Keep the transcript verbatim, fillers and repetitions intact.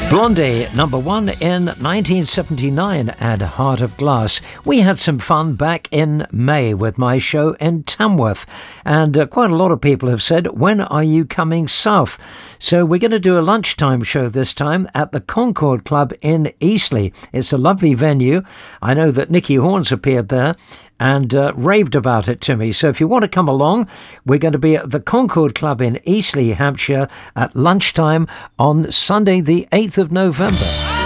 Blondie, number one in nineteen seventy-nine at Heart of Glass. We had some fun back in May with my show in Tamworth, and uh, quite a lot of people have said, when are you coming south? So we're going to do a lunchtime show this time at the Concord Club in Eastleigh. It's a lovely venue. I know that Nicky Horns appeared there and uh, raved about it to me. So if you want to come along, we're going to be at the Concord Club in Eastleigh, Hampshire at lunchtime on Sunday the eighth of November.